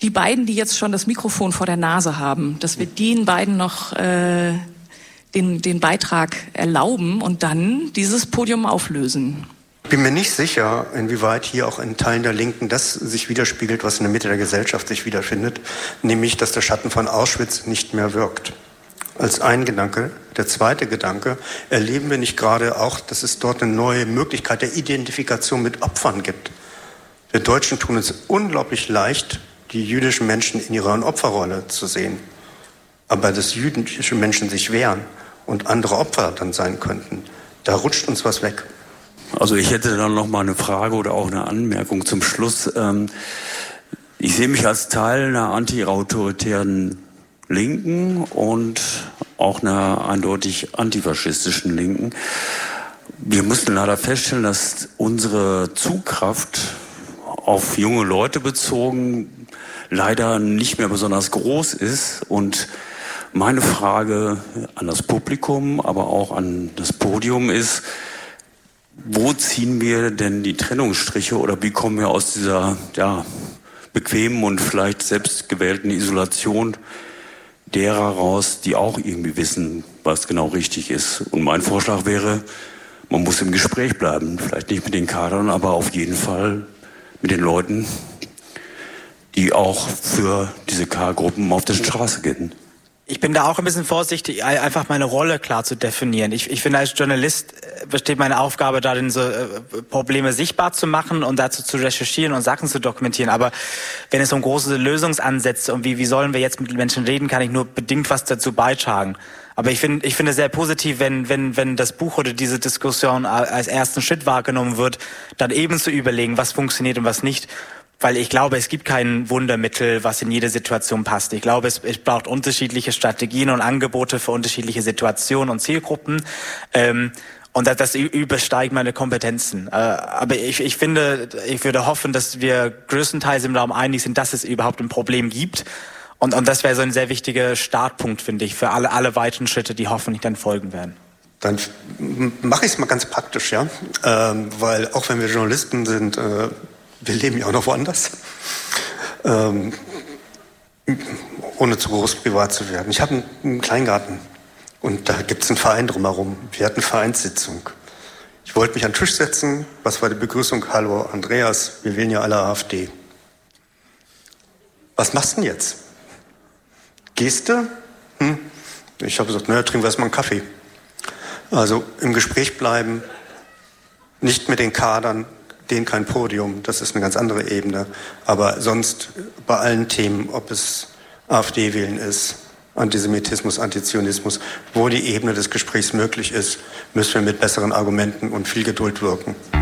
die beiden, die jetzt schon das Mikrofon vor der Nase haben, dass wir den beiden noch den Beitrag erlauben und dann dieses Podium auflösen. Ich bin mir nicht sicher, inwieweit hier auch in Teilen der Linken das sich widerspiegelt, was in der Mitte der Gesellschaft sich wiederfindet, nämlich, dass der Schatten von Auschwitz nicht mehr wirkt. Als ein Gedanke. Der zweite Gedanke, erleben wir nicht gerade auch, dass es dort eine neue Möglichkeit der Identifikation mit Opfern gibt. Wir Deutschen tun es unglaublich leicht, die jüdischen Menschen in ihrer Opferrolle zu sehen. Aber dass jüdische Menschen sich wehren und andere Opfer dann sein könnten, da rutscht uns was weg. Also ich hätte dann noch mal eine Frage oder auch eine Anmerkung zum Schluss. Ich sehe mich als Teil einer anti-autoritären Linken und auch einer eindeutig antifaschistischen Linken. Wir mussten leider feststellen, dass unsere Zugkraft auf junge Leute bezogen leider nicht mehr besonders groß ist. Und meine Frage an das Publikum, aber auch an das Podium ist, wo ziehen wir denn die Trennungsstriche oder wie kommen wir aus dieser bequemen und vielleicht selbstgewählten Isolation derer raus, die auch irgendwie wissen, was genau richtig ist? Und mein Vorschlag wäre, man muss im Gespräch bleiben, vielleicht nicht mit den Kadern, aber auf jeden Fall mit den Leuten, die auch für diese K-Gruppen auf der Straße gehen. Ich bin da auch ein bisschen vorsichtig, einfach meine Rolle klar zu definieren. Ich finde, als Journalist besteht meine Aufgabe darin, so Probleme sichtbar zu machen und dazu zu recherchieren und Sachen zu dokumentieren. Aber wenn es um große Lösungsansätze und wie sollen wir jetzt mit Menschen reden, kann ich nur bedingt was dazu beitragen. Aber ich finde sehr positiv, wenn das Buch oder diese Diskussion als ersten Schritt wahrgenommen wird, dann eben zu überlegen, was funktioniert und was nicht. Weil ich glaube, es gibt kein Wundermittel, was in jede Situation passt. Ich glaube, es braucht unterschiedliche Strategien und Angebote für unterschiedliche Situationen und Zielgruppen. Und das übersteigt meine Kompetenzen. Aber ich finde, ich würde hoffen, dass wir größtenteils im Raum einig sind, dass es überhaupt ein Problem gibt. Und das wäre so ein sehr wichtiger Startpunkt, finde ich, für alle weiteren Schritte, die hoffentlich dann folgen werden. Dann mache ich es mal ganz praktisch, ja. Weil auch wenn wir Journalisten sind, wir leben ja auch noch woanders, ohne zu groß privat zu werden. Ich habe einen Kleingarten und da gibt es einen Verein drumherum. Wir hatten Vereinssitzung. Ich wollte mich an den Tisch setzen. Was war die Begrüßung? Hallo Andreas, wir wählen ja alle AfD. Was machst du denn jetzt? Gehst du? Ich habe gesagt, naja, trinken wir erstmal einen Kaffee. Also im Gespräch bleiben, nicht mit den Kadern, denen kein Podium, das ist eine ganz andere Ebene. Aber sonst bei allen Themen, ob es AfD-Wählen ist, Antisemitismus, Antizionismus, wo die Ebene des Gesprächs möglich ist, müssen wir mit besseren Argumenten und viel Geduld wirken.